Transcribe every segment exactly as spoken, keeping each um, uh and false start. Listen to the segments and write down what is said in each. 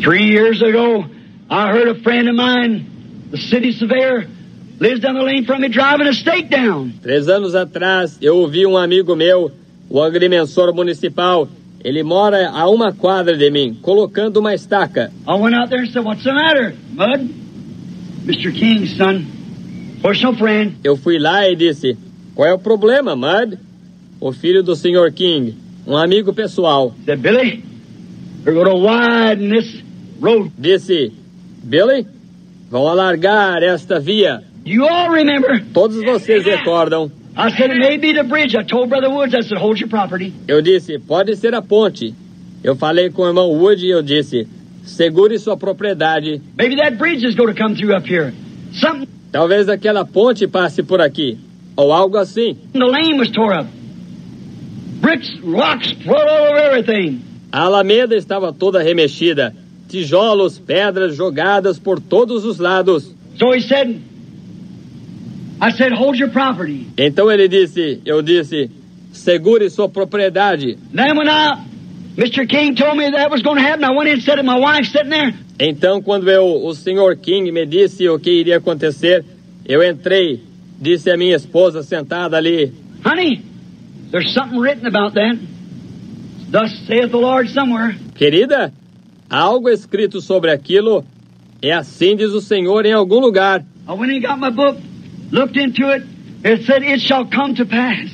Three years ago, I heard a friend of mine, the city surveyor, lives down the lane from me, driving a stake down. Três anos atrás, eu ouvi um amigo meu, o agrimensor municipal. Ele mora a uma quadra de mim, colocando uma estaca. I went out there and said, "What's the matter, Mud?" Mister King's son, personal friend. Eu fui lá e disse, qual é o problema, Mud? O filho do senhor King, um amigo pessoal. Said, "Billy, we're going to widen this road." Disse, Billy, vão alargar esta via. You all remember? Todos vocês recordam. I said, "It may be the bridge." I told Brother Woods, I said, "Hold your property." Eu disse, pode ser a ponte. Eu falei com o irmão Wood e eu disse, segure sua propriedade. Maybe that bridge is going to come through up here. Something. Talvez aquela ponte passe por aqui. Ou algo assim. The lane was tore up. Bricks, rocks, all over everything. A alameda estava toda remexida. Tijolos, pedras jogadas por todos os lados. So he said, I said, "Hold your property." Então ele disse, eu disse, segure sua propriedade. Then when I, Mister King told me that was going to happen, I went in and said, my wife sitting there. Então quando eu, o senhor King me disse o que iria acontecer, eu entrei, disse a minha esposa sentada ali. Honey, there's something written about that. Thus saith the Lord somewhere. Querida, há algo escrito sobre aquilo. É assim diz o Senhor em algum lugar. I went and got my book, looked into it. It said, "It shall come to pass."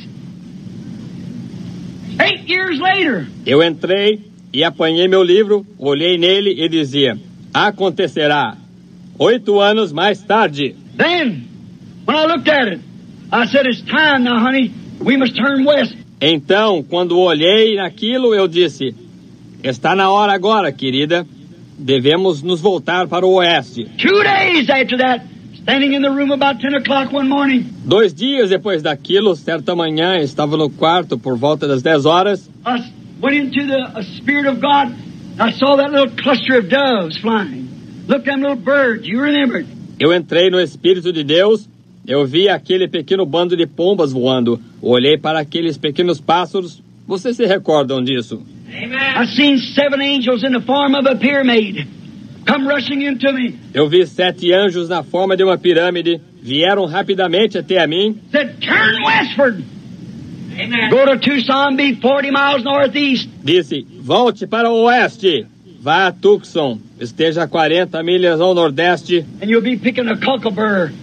Eight years later. Eu entrei e apanhei meu livro, olhei nele e dizia, acontecerá. Oito anos mais tarde. Then, when I looked at it, I said, "It's time now, honey. We must turn west." Então, quando olhei naquilo, eu disse, está na hora agora, querida. Devemos nos voltar para o oeste. Two days after that, standing in the room about ten o'clock one morning. Dois dias depois daquilo, certa manhã, estava no quarto por volta das dez horas. I went into the uh, Spirit of God. I saw that little cluster of doves flying. Look, them little birds. You remember it. Eu entrei no Espírito de Deus. Eu vi aquele pequeno bando de pombas voando. Olhei para aqueles pequenos pássaros. Vocês se recordam disso? Amen. I seen seven angels in the form of a pyramid come rushing into me. Eu vi sete anjos na forma de uma pirâmide. Vieram rapidamente até a mim. Said, "Turn westward." Amen. Go to Tucson, be forty miles northeast. Disse, volte para o oeste. Vá a Tucson. Esteja a quarenta milhas ao nordeste. And you'll be picking a cockleburr,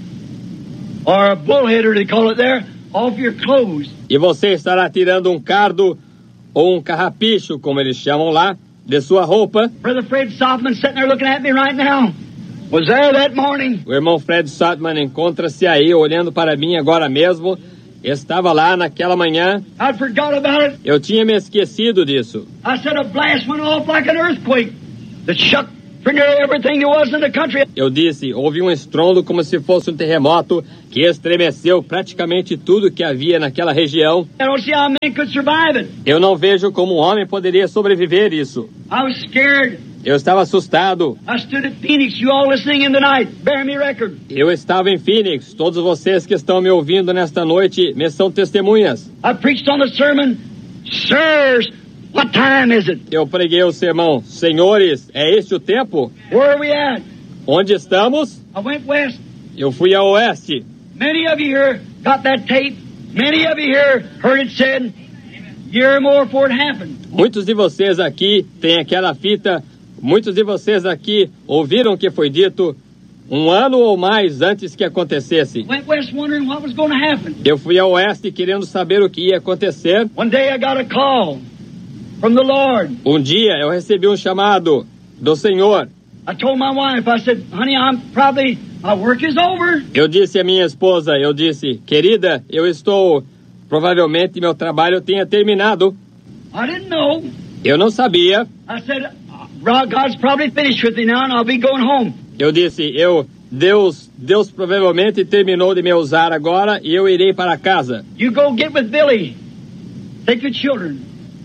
or a bullheader, they call it there, off your clothes. E você estará tirando um cardo ou um carrapicho, como eles chamam lá, de sua roupa. Brother Fred Softman sitting there looking at me right now. Was there that morning. O irmão Fred Softman encontra-se aí, olhando para mim agora mesmo. Estava lá naquela manhã. I forgot about it. Eu tinha me esquecido disso. I said a blast went off like an earthquake that shook for nearly everything there was in the country. Eu disse, houve um estrondo como se fosse um terremoto que estremeceu praticamente tudo que havia naquela região. I don't see how men could survive it. Eu não vejo como um homem poderia sobreviver isso. I was scared. Eu estava assustado. I stood at Phoenix, you all listening in the night, bear me record. Eu estava em Phoenix. Todos vocês que estão me ouvindo nesta noite me são testemunhas. I preached on the sermon, "Sirs, what time is it?" Eu preguei o sermão, senhores, é este o tempo? Where are we at? Onde estamos? I went west. Eu fui a oeste. Many of you here got that tape. Many of you here heard it said, year or more before it happened. Muitos de vocês aqui têm aquela fita. Muitos de vocês aqui ouviram o que foi dito um ano ou mais antes que acontecesse. Went west wondering what was going to happen. Eu fui ao oeste querendo saber o que ia acontecer. One day I got a call from the Lord. Um dia eu recebi um chamado do Senhor. I told my wife, I said, "Honey, I'm probably, my work is over." Eu disse à minha esposa, eu disse, querida, eu estou, provavelmente meu trabalho tenha terminado. I didn't know. Eu não sabia. I said, "God's probably finished with me now and I'll be going home." Eu disse, eu, Deus, Deus provavelmente terminou de me usar agora e eu irei para casa. You go get with Billy. Take the children.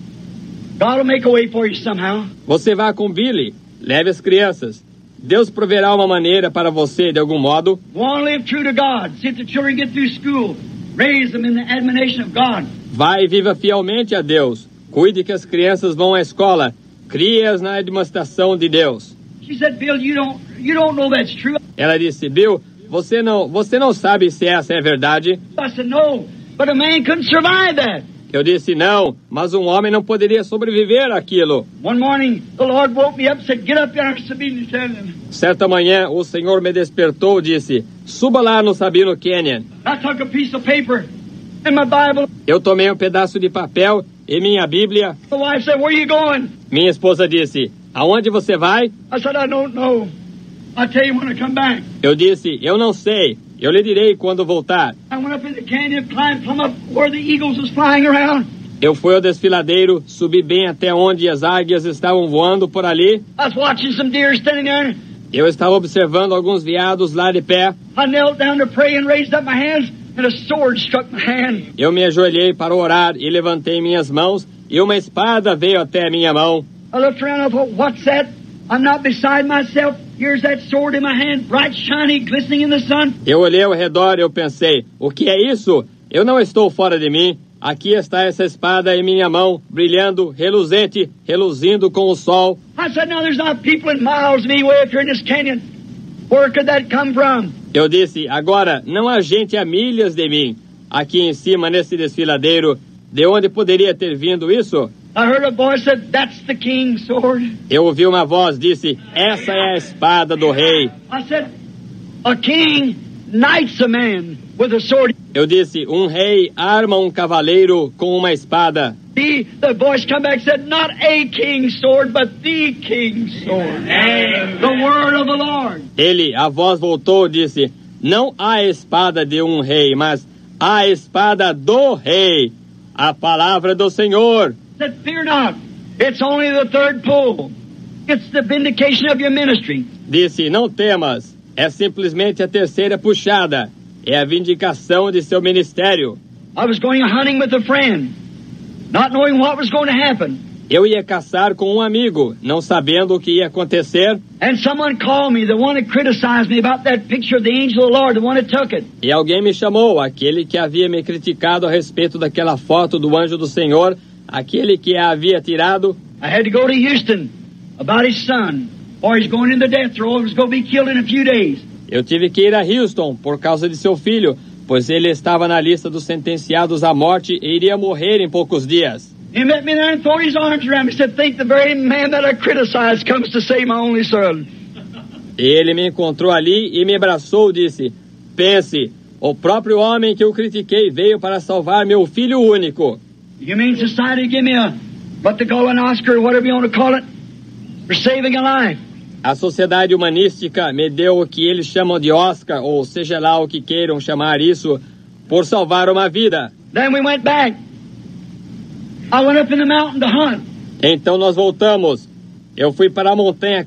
God will make a way for you somehow. Você vá com Billy, leve as crianças. Deus proverá uma maneira para você de algum modo. Go on, live true to God. See if the children get through school. Raise them in the admonition of God. Vai e viva fielmente a Deus. Cuide que as crianças vão à escola. Crie-as na demonstração de Deus. She said, Bill, you don't, you don't know that's true. Ela disse, Bill, você não, você não sabe se essa é verdade? I said, no, but a man couldn't survive that. Eu disse, não, mas um homem não poderia sobreviver àquilo. One morning, the Lord woke me up and said, get up there, Sabine Canyon. Certa manhã, o Senhor me despertou e disse, suba lá no Sabino Canyon. I took a piece of paper and my Bible. Eu tomei um pedaço de papel e minha Bíblia. The wife said, where are you going? Minha esposa disse, aonde você vai? I said, I don't know. I'll tell you when I come back. Eu disse, eu não sei. Eu lhe direi quando voltar. I went up in the canyon, climbed plumb up where the eagles was flying around. Eu fui ao desfiladeiro, subi bem até onde as águias estavam voando por ali. I was watching some deer standing there. Eu estava observando alguns veados lá de pé. I knelt down to pray and raised up my hands, and a sword struck my hand. Eu me ajoelhei para orar e levantei minhas mãos, e uma espada veio até a minha mão. I looked around and I thought, what's that? I'm not beside myself. Here's that sword in my hand, bright, shiny, glistening in the sun. Eu olhei ao redor e eu pensei, o que é isso? Eu não estou fora de mim. Aqui está essa espada em minha mão, brilhando, reluzente, reluzindo com o sol. I said, now there's not people in miles of me way up here in this canyon. Where could that come from? Eu disse, agora, não há gente a milhas de mim. Aqui em cima, nesse desfiladeiro, de onde poderia ter vindo isso? I heard a voice said, that's the king's sword. Eu ouvi uma voz, disse, essa é a espada do rei. I said, a king knights a man with a sword. Eu disse, um rei arma um cavaleiro com uma espada. The, the voice come back and said, not a king's sword, but the king's sword. Amen. The word of the Lord. Ele, a voz voltou e disse, não a espada de um rei, mas a espada do rei. A palavra do Senhor. Said, fear not. It's only the third pull. It's the vindication of your ministry. Disse, não temas. É simplesmente a terceira puxada. É a vindicação de seu ministério. I was going hunting with a friend, not knowing what was going to happen. Eu ia caçar com um amigo, não sabendo o que ia acontecer. And someone called me, the one that criticized me about that picture of the angel of the Lord, the one that took it. E alguém me chamou, aquele que havia me criticado a respeito daquela foto do anjo do Senhor, aquele que a havia tirado. I had to go to Houston about his son, or he's going in the death row, he was going to be killed in a few days. Eu tive que ir a Houston por causa de seu filho, pois ele estava na lista dos sentenciados à morte e iria morrer em poucos dias. He met me there and threw his arms around me. He said, think the very man that I criticized comes to save my only son. E ele me encontrou ali e me abraçou e disse, pense, o próprio homem que eu critiquei veio para salvar meu filho único. You mean society give me a, what they call an Oscar, or whatever you want to call it, for saving a life? A sociedade humanística me deu o que eles chamam de Oscar, ou seja lá o que queiram chamar isso, por salvar uma vida. Then we went back. I went up in the mountain to hunt. Então nós voltamos. Eu fui para a montanha